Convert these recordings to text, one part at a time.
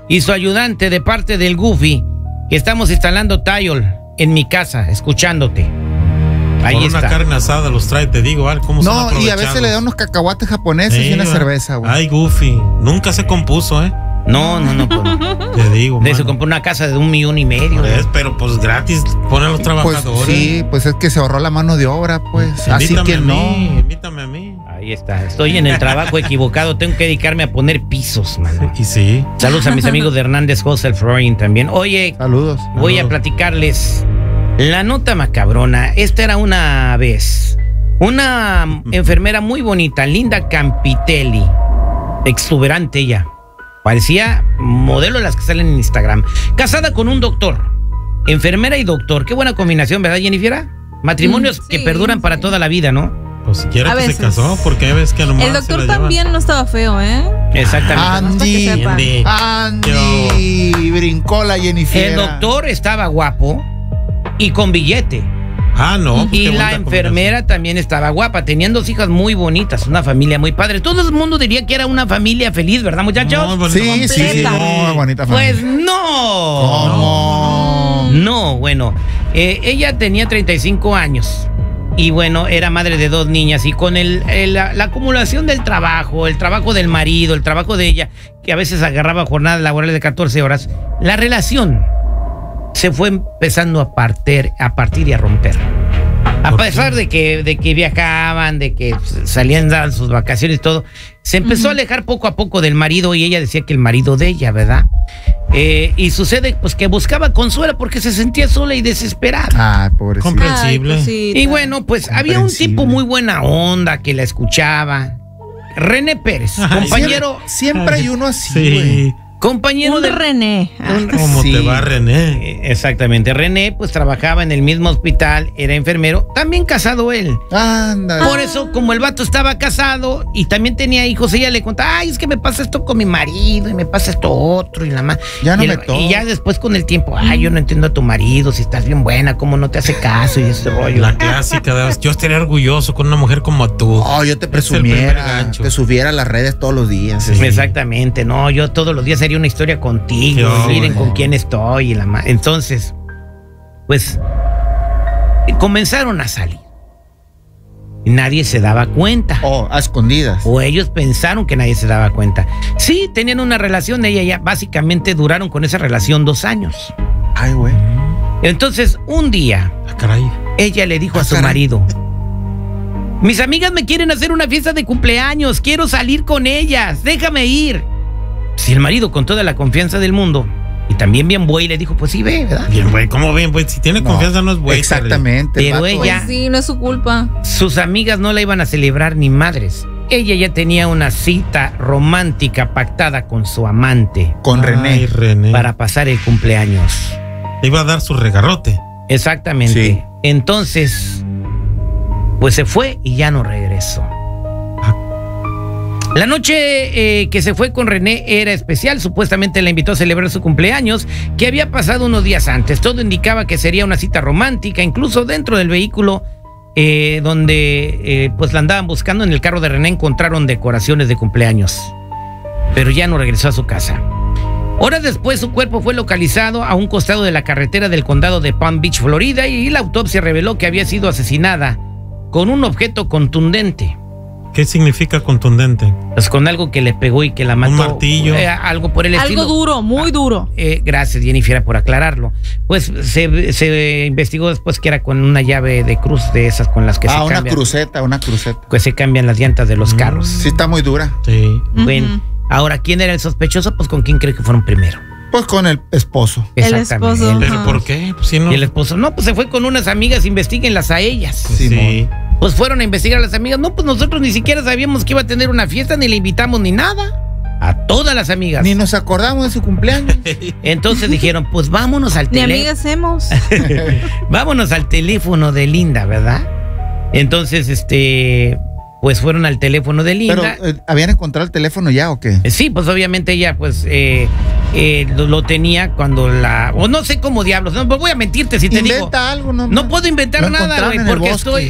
y su ayudante de parte del Goofy, que estamos instalando Tile en mi casa, escuchándote. Ahí Con está. una carne asada los trae, te digo, cómo son aprovechados. No, y a veces le da unos cacahuates japoneses y una cerveza, güey. Ay, Goofy, nunca se compuso, No, pues, te digo, de eso compró una casa de $1.5 millones. Pero pues gratis, ponen a los trabajadores. Pues sí, pues es que se ahorró la mano de obra, pues. Así que no. Invítame a mí. Ahí está, estoy en el trabajo equivocado, tengo que dedicarme a poner pisos, mano. Y sí. Saludos a mis amigos de Hernández Hostel Flooring también. Oye, saludos. Voy a platicarles la nota macabrona. Esta era una vez una enfermera muy bonita, Linda Campitelli, exuberante ella. Parecía modelo de las que salen en Instagram. Casada con un doctor, enfermera y doctor. Qué buena combinación, ¿verdad, Jennifer? Matrimonios que perduran para toda la vida, ¿no? Pues siquiera que se casó, porque ves que nomás el doctor también no estaba feo, Exactamente. Andy, brincó la Jennifer. El doctor estaba guapo y con billete. No. Pues y la enfermera también estaba guapa. Tenían 2 hijas muy bonitas, una familia muy padre. Todo el mundo diría que era una familia feliz, ¿verdad, muchachos? Sí, muy bonita familia. Pues no. ¿Cómo? No, bueno, ella tenía 35 años. Y bueno, era madre de 2 niñas. Y con la acumulación del trabajo, el trabajo del marido, el trabajo de ella, que a veces agarraba jornadas laborales de 14 horas, la relación se fue empezando a partir y a romper. A pesar de que viajaban, de que salían a sus vacaciones y todo, se empezó a alejar poco a poco del marido, y ella decía que el marido de ella, ¿verdad? Y sucede pues que buscaba consuelo porque se sentía sola y desesperada. Pobrecita. Comprensible. Y bueno, pues había un tipo muy buena onda que la escuchaba. René Pérez, compañero. Siempre hay uno así, Sí. Compañero de René. ¿Cómo te va, René? Exactamente. René pues trabajaba en el mismo hospital, era enfermero, también casado él. Anda. Por eso, como el vato estaba casado y también tenía hijos, ella le contaba, ay, es que me pasa esto con mi marido y me pasa esto otro y la más. Y ya después con el tiempo, ay, yo no entiendo a tu marido, si estás bien buena, cómo no te hace caso y ese rollo. La clásica, yo estaría orgulloso con una mujer como tú. Yo te presumiera, te subiera a las redes todos los días. Sí. Exactamente, no, yo todos los días haría una historia contigo, miren con quién estoy y la más. Entonces, pues comenzaron a salir. Y nadie se daba cuenta. A escondidas. O ellos pensaron que nadie se daba cuenta. Sí, tenían una relación, ella ya básicamente duraron con esa relación 2 años. Ay, güey. Entonces, un día, ella le dijo a su marido, mis amigas me quieren hacer una fiesta de cumpleaños, quiero salir con ellas, déjame ir. Si el marido, con toda la confianza del mundo, y también bien güey, le dijo, pues sí, ve, ¿verdad? Bien güey, ¿cómo bien güey? Si tiene confianza no es güey. Exactamente. Pero ella, pues sí, no es su culpa. Sus amigas no la iban a celebrar ni madres. Ella ya tenía una cita romántica pactada con su amante. Con René. Para pasar el cumpleaños. Le iba a dar su regarrote. Exactamente. Sí. Entonces, pues se fue y ya no regresó. La noche que se fue con René era especial. Supuestamente la invitó a celebrar su cumpleaños, que había pasado unos días antes. Todo indicaba que sería una cita romántica. Incluso dentro del vehículo donde pues la andaban buscando, en el carro de René encontraron decoraciones de cumpleaños. Pero ya no regresó a su casa. Horas después su cuerpo fue localizado a un costado de la carretera del condado de Palm Beach, Florida, y la autopsia reveló que había sido asesinada con un objeto contundente. ¿Qué significa contundente? Pues con algo que le pegó y que la mató. Un martillo. Algo por el estilo. Algo duro, muy duro. Gracias, Jennifer, por aclararlo. Pues se investigó después que era con una llave de cruz de esas con las que se cambian. Una cruceta. Que se cambian las llantas de los carros. Sí, está muy dura. Sí. Bueno, ahora, ¿quién era el sospechoso? Pues con quién cree que fueron primero. Pues con el esposo. Exactamente. El esposo. ¿Pero por qué? Pues si no. Y el esposo, no, pues se fue con unas amigas, investiguenlas a ellas. Sí. Pues fueron a investigar a las amigas. No, pues nosotros ni siquiera sabíamos que iba a tener una fiesta, ni le invitamos ni nada. A todas las amigas. Ni nos acordamos de su cumpleaños. Entonces dijeron, pues vámonos al teléfono. Ni amigas hemos. Vámonos al teléfono de Linda, ¿verdad? Entonces, pues fueron al teléfono de Linda. Pero, ¿habían encontrado el teléfono ya o qué? Sí, pues obviamente ella, pues, lo tenía cuando o no sé cómo diablos, no voy a mentirte si te digo. Inventa algo, no puedo inventar nada, güey, porque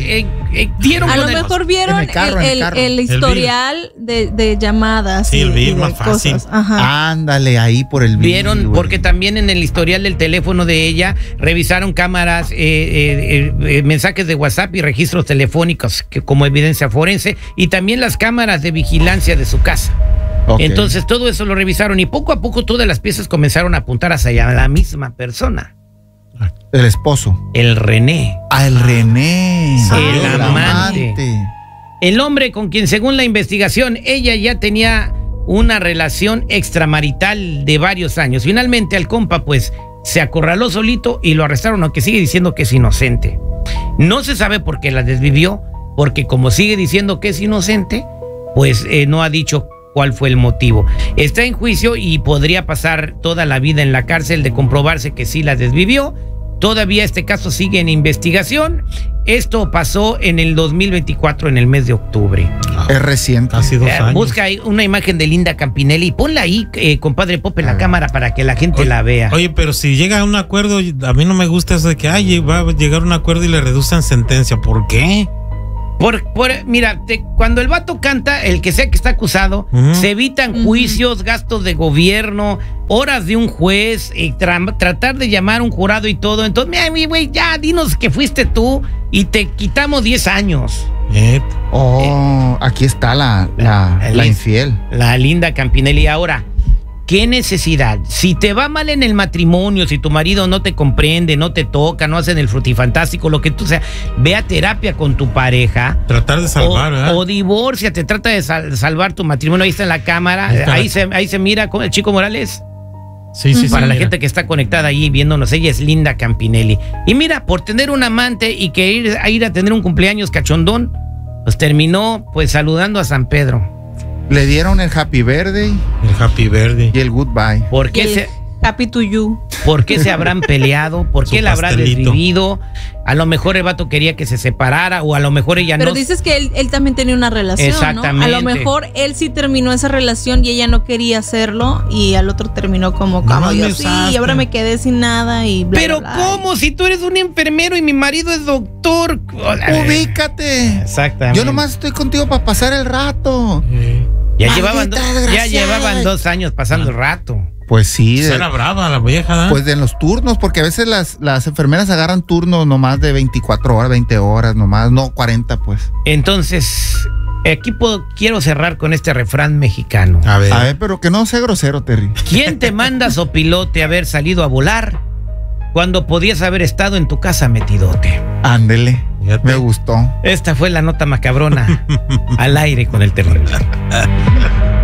dieron A con lo el- mejor vieron en el carro, el historial de llamadas. Sí, el y bill de más fácil. cosas. Ajá. Ándale, ahí por el Vieron, video, porque güey. también en el historial del teléfono de ella revisaron cámaras, mensajes de WhatsApp y registros telefónicos como evidencia forense, y también las cámaras de vigilancia de su casa. Ok. Entonces todo eso lo revisaron y poco a poco todas las piezas comenzaron a apuntar hacia la misma persona, El esposo. el René. El René. El amante. El hombre con quien, según la investigación, ella ya tenía una relación extramarital de varios años. Finalmente al compa pues se acorraló solito y lo arrestaron, aunque sigue diciendo que es inocente. No se sabe por qué la desvivió, porque como sigue diciendo que es inocente, pues no ha dicho cuál fue el motivo. Está en juicio y podría pasar toda la vida en la cárcel de comprobarse que sí la desvivió. Todavía este caso sigue en investigación. Esto pasó en el 2024, en el mes de octubre. Es reciente. Casi 2 años. Busca ahí una imagen de Linda Campinelli y ponla ahí, compadre Pope, en la cámara para que la gente la vea. Oye, pero si llega a un acuerdo, a mí no me gusta eso de que va a llegar a un acuerdo y le reducen sentencia. ¿Por qué? Mira, cuando el vato canta, el que sea que está acusado, se evitan juicios, gastos de gobierno, horas de un juez, y tratar de llamar a un jurado y todo. Entonces, mira, güey, ya dinos que fuiste tú y te quitamos 10 años. Aquí está la infiel. La Linda Campinelli. Ahora, ¿qué necesidad? Si te va mal en el matrimonio, si tu marido no te comprende, no te toca, no hacen el frutifantástico, lo que tú sea, ve a terapia con tu pareja. Tratar de salvar, ¿verdad? O divórciate, trata de salvar tu matrimonio. Ahí está en la cámara, Ahí está. ahí se mira con el Chico Morales. Sí, Para la mira. gente que está conectada ahí viéndonos, ella es Linda Campinelli. Y mira, por tener un amante y que ir a tener un cumpleaños cachondón, pues terminó pues saludando a San Pedro. Le dieron el happy birthday El happy verde. y el goodbye. ¿Por qué Happy to you. ¿Por qué se habrán peleado? ¿Por qué Su la habrá pastelito. desvivido? A lo mejor el vato quería que se separara, o a lo mejor ella Pero no. dices que él también tenía una relación, Exactamente. ¿no? A lo mejor él sí terminó esa relación y ella no quería hacerlo, y al otro terminó como Nomás yo me sí, usaste. y ahora me quedé sin nada y bla, Pero bla, bla. ¿cómo? Si tú eres un enfermero y mi marido es doctor. Ubícate. Exactamente. Yo nomás estoy contigo para pasar el rato. Ya Maldita desgraciada. llevaban 2 años pasando el rato. Pues sí. Era brava la vieja, ¿verdad? Pues en los turnos, porque a veces las enfermeras agarran turnos nomás de 24 horas, 20 horas, nomás, no 40, pues. Entonces, aquí quiero cerrar con este refrán mexicano. A ver. A ver, pero que no sea grosero, Terry. ¿Quién te manda, sopilote, haber salido a volar cuando podías haber estado en tu casa metidote? Ándele. Fíjate. Me gustó. Esta fue la nota macabrona al aire con el terrible.